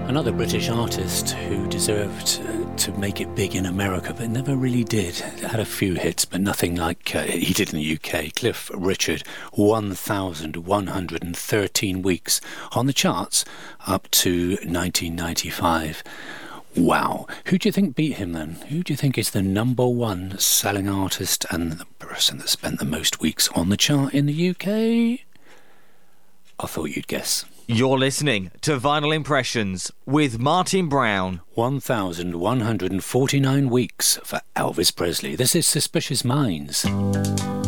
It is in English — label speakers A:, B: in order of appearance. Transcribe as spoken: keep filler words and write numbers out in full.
A: Another British artist who deserved uh, to make it big in America, but never really did. Had a few hits, but nothing like uh, he did in the U K. Cliff Richard, one thousand one hundred thirteen weeks on the charts up to nineteen ninety-five. Wow. Who do you think beat him then? Who do you think is the number one selling artist and the person that spent the most weeks on the chart in the U K? I thought you'd guess.
B: You're listening to Vinyl Impressions with Martin Brown.
A: one thousand one hundred forty-nine weeks for Elvis Presley. This is Suspicious Minds.